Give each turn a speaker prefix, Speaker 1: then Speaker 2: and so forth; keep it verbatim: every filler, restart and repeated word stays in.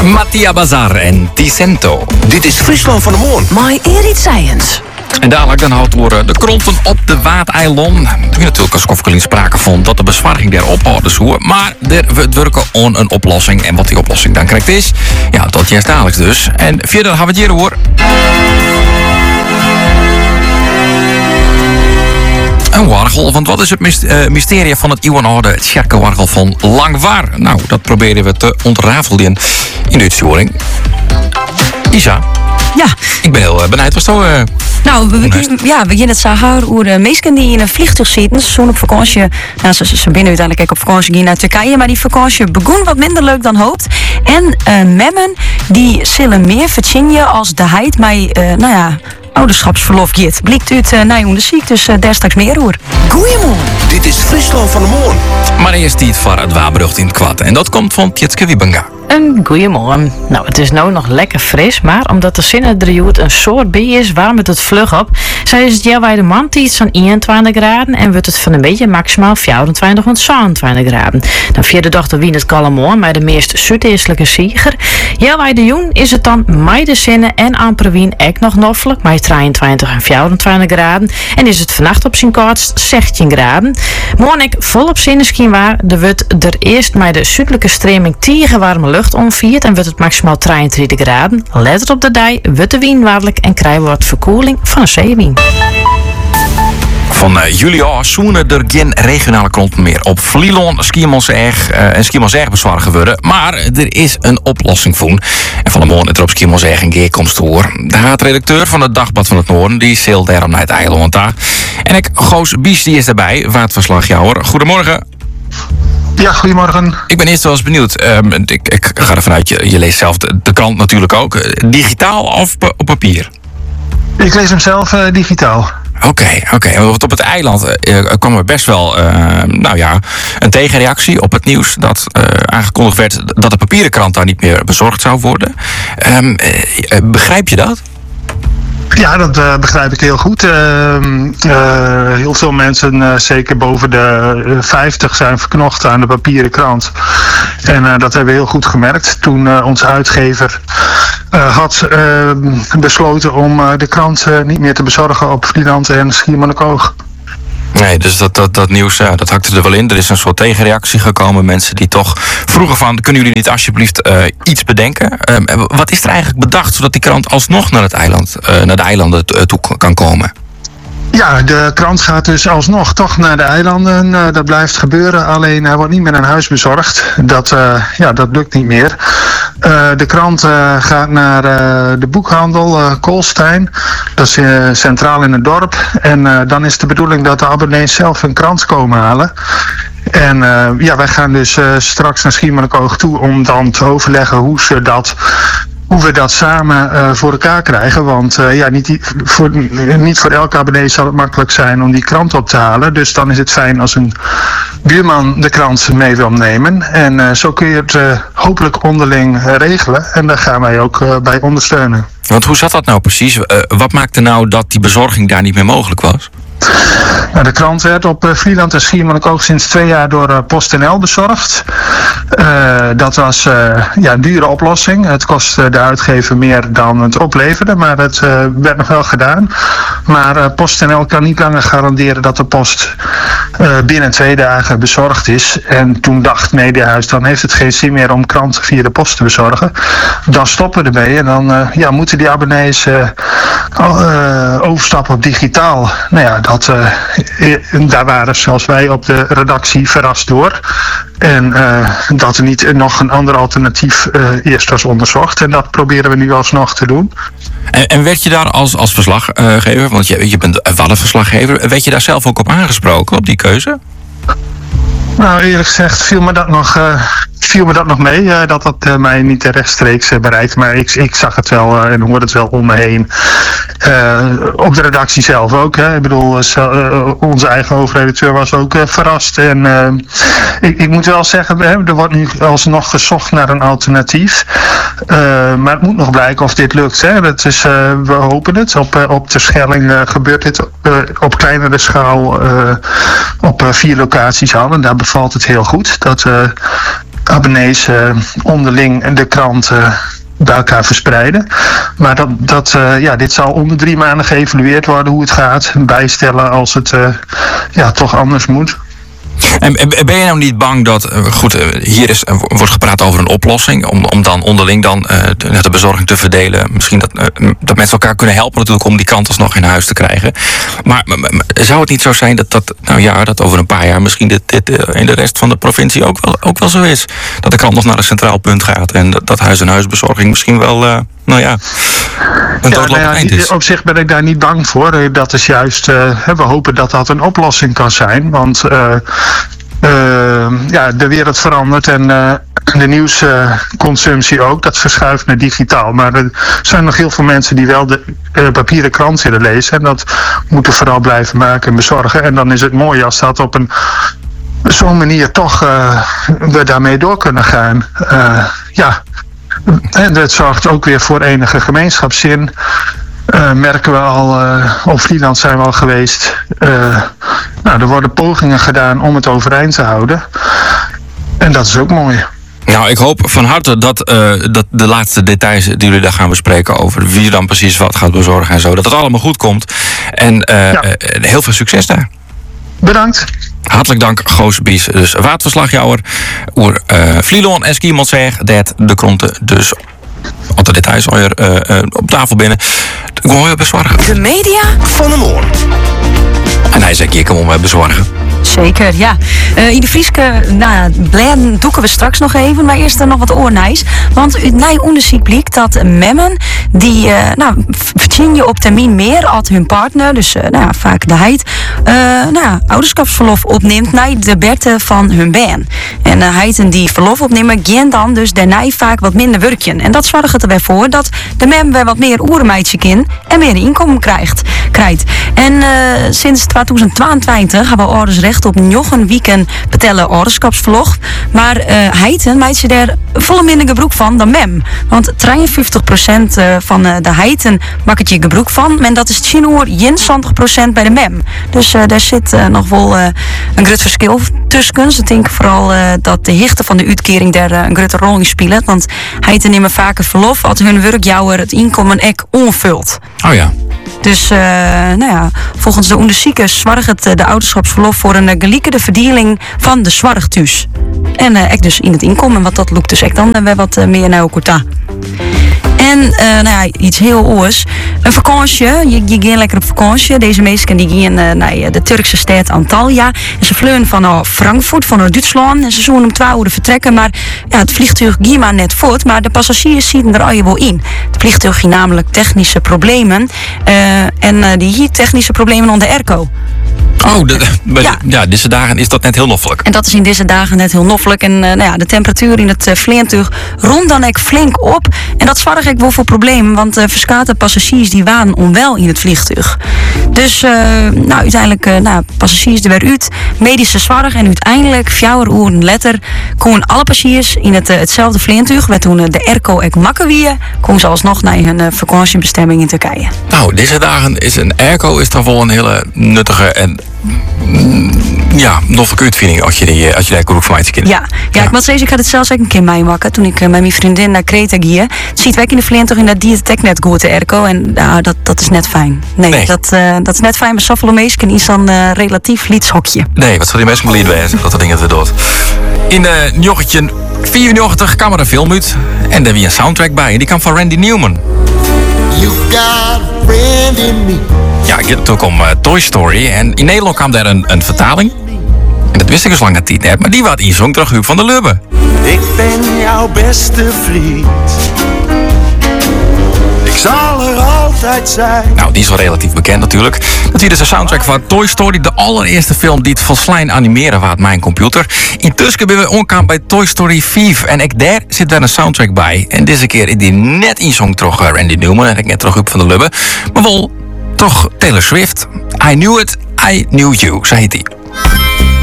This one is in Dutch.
Speaker 1: Mattia Bazar en Ticento.
Speaker 2: Dit is Friesland van de Moon.
Speaker 3: My Erit Science.
Speaker 1: En dadelijk dan houdt worden de kronten op de Waadeilanden. Er is natuurlijk als Kofferlien sprake van dat de bezwarging der ophouders hoe. Maar er wordt werken aan een oplossing. En wat die oplossing dan krijgt is, ja, tot juist dadelijk dus. En verder gaan we het hier hoor. Een wargel, want wat is het mysterie van het eeuwenoude Tjerkenwargel van Langwaar? Nou, dat proberen we te ontrafelen in de uitvoering. Isa?
Speaker 3: Ja.
Speaker 1: Ik ben heel uh, benieuwd. Was dat, uh,
Speaker 3: nou, we, we, ja, we beginnen het Sahar over de meesten die in een vliegtuig zitten. Ze zijn op vakantie. Nou, ze, ze binnen uiteindelijk op vakantie gaan naar Turkije. Maar die vakantie begon wat minder leuk dan hoopt. En uh, memmen die zullen meer verzinnen als de heid. Maar, uh, nou ja, ouderschapsverlof gaat. Blikt uit uh, naar de ziek, dus uh, daar straks meer hoor.
Speaker 2: Goeiemorgen. Dit is Friesland van de Moon.
Speaker 1: Maar eerst die van het Waberucht in het kwad. En dat komt van Tjitske Wiebenga.
Speaker 4: Een goeiemorgen. Nou, het is nou nog lekker fris, maar omdat de zinnendriehoed een soort bee is, warmt het vlug op. Zij is het jaar bij de man iets van eenentwintig graden en wordt het van een beetje maximaal vierentwintig tot zevenentwintig graden. Dan vierde dag de wien het kalmoor, maar de meest zuideestelijke zieger. Ja, bij de joen is het dan mei de zinnen en amper wien echt nog noffelijk, maar drieëntwintig en vierentwintig graden. En is het vannacht op zijn kortst zestien graden. Morgen ik volop zinnen waar, de wordt er eerst met de zuidelijke streming tegen warme lucht omviert en wordt het maximaal drieëntwintig graden. Let het op de dij, wordt de wien waarlijk en krijgen we wat verkoeling van een zeewien.
Speaker 1: Van uh, juli af zoenen er geen regionale kronten meer op Vlieland, Schiermonnikoog uh, en Schiermonnikoog bezorgen worden. Maar er is een oplossing voor. En van de morgen is er op Schiermonnikoog een keer komt te horen. De haatredacteur van het Dagblad van het Noorden, die zeilt daarom naar het eiland daar. En ik, Goos Bies, die is daarbij, waardverslagjouwer. Goedemorgen.
Speaker 5: Ja, goedemorgen.
Speaker 1: Ik ben eerst wel eens benieuwd. Um, ik, ik ga ervan uit, je, je leest zelf de, de krant natuurlijk ook. Digitaal of op papier?
Speaker 5: Ik lees hem zelf uh, digitaal.
Speaker 1: Oké, okay, oké. Okay. Want op het eiland uh, kwam er best wel, uh, nou ja, een tegenreactie op het nieuws dat uh, aangekondigd werd dat de papieren krant daar niet meer bezorgd zou worden. Um, uh, begrijp je dat?
Speaker 5: Ja, dat uh, begrijp ik heel goed. Uh, uh, heel veel mensen, uh, zeker boven de uh, vijftig, zijn verknocht aan de papieren krant. En uh, dat hebben we heel goed gemerkt toen uh, onze uitgever uh, had uh, besloten om uh, de krant uh, niet meer te bezorgen op Vlieland en Schiermonnikoog.
Speaker 1: Nee, dus dat, dat, dat nieuws, ja, dat hakte er wel in. Er is een soort tegenreactie gekomen. Mensen die toch vroegen van, kunnen jullie niet alsjeblieft uh, iets bedenken? Uh, wat is er eigenlijk bedacht, zodat die krant alsnog naar het eiland, uh, naar de eilanden toe kan komen?
Speaker 5: Ja, de krant gaat dus alsnog toch naar de eilanden. Uh, dat blijft gebeuren, alleen hij wordt niet meer aan huis bezorgd. Dat, uh, ja, dat lukt niet meer. Uh, de krant uh, gaat naar uh, de boekhandel uh, Koolstein. Dat is uh, centraal in het dorp. En uh, dan is de bedoeling dat de abonnees zelf een krant komen halen. En uh, ja, wij gaan dus uh, straks naar Schiermonnikoog toe om dan te overleggen hoe ze dat... hoe we dat samen uh, voor elkaar krijgen. Want uh, ja, niet, voor, niet voor elke abonnee zal het makkelijk zijn om die krant op te halen. Dus dan is het fijn als een buurman de krant mee wil nemen. En uh, zo kun je het uh, hopelijk onderling uh, regelen. En daar gaan wij ook uh, bij ondersteunen.
Speaker 1: Want hoe zat dat nou precies? Uh, wat maakte nou dat die bezorging daar niet meer mogelijk was?
Speaker 5: Nou, de krant werd op uh, Vlieland en Schiermonnikoog sinds twee jaar door uh, PostNL bezorgd. Uh, dat was uh, ja, een dure oplossing. Het kostte de uitgever meer dan het opleverde, maar het uh, werd nog wel gedaan. Maar uh, PostNL kan niet langer garanderen dat de post uh, binnen twee dagen bezorgd is. En toen dacht Mediahuis, dan heeft het geen zin meer om kranten via de post te bezorgen. Dan stoppen we ermee en dan uh, ja, moeten die abonnees uh, uh, overstappen op digitaal. Nou ja, dat, uh, daar waren zelfs wij op de redactie verrast door. En uh, dat er niet nog een ander alternatief uh, eerst was onderzocht. En dat proberen we nu alsnog te doen.
Speaker 1: En, en werd je daar als, als verslaggever, want je, je bent een Waddenverslaggever, werd je daar zelf ook op aangesproken, op die keuze?
Speaker 5: Nou, eerlijk gezegd viel me dat nog, uh, viel me dat nog mee. Uh, dat dat uh, mij niet rechtstreeks uh, bereikt. Maar ik, ik zag het wel uh, en hoorde het wel om me heen. Uh, op de redactie zelf ook. Hè. Ik bedoel, uh, uh, onze eigen hoofdredacteur was ook uh, verrast. En uh, ik, ik moet wel zeggen, hè, er wordt nu alsnog gezocht naar een alternatief. Uh, maar het moet nog blijken of dit lukt. Hè. Dat is, uh, we hopen het. Op, uh, op de Schelling uh, gebeurt dit uh, op kleinere schaal uh, op uh, vier locaties al. En daar bevalt het heel goed. Dat... Uh, abonnees uh, onderling de krant uh, bij elkaar verspreiden. Maar dat, dat, uh, ja, dit zal om de drie maanden geëvalueerd worden hoe het gaat. Bijstellen als het uh, ja, toch anders moet.
Speaker 1: En ben je nou niet bang dat, goed, hier is, wordt gepraat over een oplossing, om, om dan onderling dan uh, de bezorging te verdelen. Misschien dat, uh, dat mensen elkaar kunnen helpen natuurlijk om die kant alsnog in huis te krijgen. Maar, maar zou het niet zo zijn dat, dat, nou ja, dat over een paar jaar misschien dit, dit uh, in de rest van de provincie ook wel, ook wel zo is? Dat de krant nog naar een centraal punt gaat en dat, dat huis-en-huisbezorging misschien wel, uh, nou ja, een doodlopend
Speaker 5: ja, nou ja,
Speaker 1: eind is.
Speaker 5: Op zich ben ik daar niet bang voor. Dat is juist, uh, we hopen dat dat een oplossing kan zijn. Want uh, uh, ja, de wereld verandert en uh, de nieuwsconsumptie ook. Dat verschuift naar digitaal. Maar er zijn nog heel veel mensen die wel de uh, papieren krant willen lezen. En dat moeten we vooral blijven maken en bezorgen. En dan is het mooi als dat op een zo'n manier toch uh, we daarmee door kunnen gaan. Uh, ja. En dat zorgt ook weer voor enige gemeenschapszin. Uh, merken we al, uh, op Vlieland zijn we al geweest. Uh, nou, er worden pogingen gedaan om het overeind te houden. En dat is ook mooi.
Speaker 1: Nou, ik hoop van harte dat, uh, dat de laatste details die jullie daar gaan bespreken over wie dan precies wat gaat bezorgen en zo, dat het allemaal goed komt. En uh, ja. uh, heel veel succes daar.
Speaker 5: Bedankt.
Speaker 1: Hartelijk dank, Goos Bies, dus waterverslagjouwer, oer uh, Vlieland en Schiermonnikoog, dat de kronten dus op de details alweer uh, uh, op tafel binnen. Ik wil je bezorgen.
Speaker 3: De media
Speaker 2: van de morgen.
Speaker 1: En hij zei, ik kom om bezorgen.
Speaker 3: Zeker, ja. Uh, in de Frieske, nou, bladen doeken we straks nog even, maar eerst uh, nog wat oornijs. Want uit nij onderzoek blijkt dat memmen die, uh, nou, verdienen op termijn meer als hun partner, dus uh, nou, vaak de heid, uh, nou, ouderschapsverlof opneemt naar de berte van hun baan. En uh, heiten die verlof opnemen, gaan dan dus daarna vaak wat minder werkjen. En dat zorgt er weer voor dat de mem weer wat meer oermeidje kind en meer inkomen krijgt. krijgt. En uh, sinds twintig tweeëntwintig hebben we ouders recht op nog een weekend betellen ouderschapsverlof. Maar uh, heiten maakt ze daar volle minder gebruik van dan mem. Want drieënvijftig procent van uh, de heiten maakt het je gebruik van. En dat is tien uur eenentwintig procent bij de mem. Dus uh, daar zit uh, nog wel uh, een groot verschil tussen. Ze denken vooral uh, dat de hichte van de uitkering daar uh, een grote rol in speelt. Want heiten nemen vaker verlof als hun werkjouwer het inkomen ek onvult.
Speaker 1: Oh ja.
Speaker 3: Dus uh, nou ja, volgens de onderzoekers zorgt het uh, de ouderschapsverlof voor een uh, gelijke verdeling van de zorg thuis. En uh, ik dus in het inkomen, want dat lukt dus echt dan uh, weer wat uh, meer naar elkaar. En uh, nou ja, iets heel oors. Een vakantie. Je, je gaat lekker op vakantie. Deze mensen die gaan uh, naar de Turkse stad Antalya. En ze vliegen van uh, Frankfurt, van uh, Duitsland. En ze zullen om twee uur vertrekken. Maar ja, het vliegtuig ging maar net voort. Maar de passagiers zitten er al je wel in. Het vliegtuig ging namelijk technische problemen. Uh, en uh, die hier technische problemen onder airco.
Speaker 1: Oh, de, de,
Speaker 3: ja.
Speaker 1: ja, deze dagen is dat net heel noffelijk.
Speaker 3: En dat is in deze dagen net heel noffelijk. En uh, nou ja, de temperatuur in het uh, vliegtuig rond dan ook flink op. En dat zorgt ik wel voor problemen. Want uh, verskate passagiers die waren onwel in het vliegtuig. Dus uh, nou, uiteindelijk, uh, nou, passagiers er weer uit. Medische zorg. En uiteindelijk, vier uur later, komen alle passagiers in het, uh, hetzelfde vliegtuig. Waar toen uh, de airco ek makken wie. Komen ze alsnog naar hun uh, vakantiebestemming in Turkije.
Speaker 1: Nou, deze dagen is een airco is dan wel een hele nuttige en ja, nog verkeerd vind als je die, als je daar ook voor mij te kind.
Speaker 3: Ja, ja, ja, ik moet zeggen, ik had het zelfs ook een keer meemaken toen ik uh, met mijn vriendin naar Kreta ging. Het ziet weg in de vliegtuig toch in dat die het net goed de airco en nou, dat, dat is net fijn. Nee, nee. Dat, uh, dat is net fijn, maar zoveel meesken is dan uh, relatief liedshokje.
Speaker 1: Nee, wat zal die mensen maar lied wezen dat dat dingen er doet. In de uh, joggetje vierennegentig camerafilm uit en daar wie een soundtrack bij en die kwam van Randy Newman.
Speaker 6: You got a friend in me.
Speaker 1: Ja, ik heb ook om uh, Toy Story. En in Nederland kwam daar een, een vertaling. En dat wist ik dus lang dat niet net. Maar die wat inzong terug Huub van der Lubbe.
Speaker 6: Ik ben jouw beste vriend. Ik zal er altijd zijn.
Speaker 1: Nou, die is wel relatief bekend natuurlijk. Dat hier is de soundtrack van Toy Story. De allereerste film die het van Slijn animeren was mijn computer. Intussen ben we onkaan bij Toy Story vijf. En ik daar zit daar een soundtrack bij. En deze keer is die net inzong terug uh, Randy Newman. En ik net terug Huub van der Lubbe. Maar wel toch Taylor Swift. I knew it, I knew you, zei hij.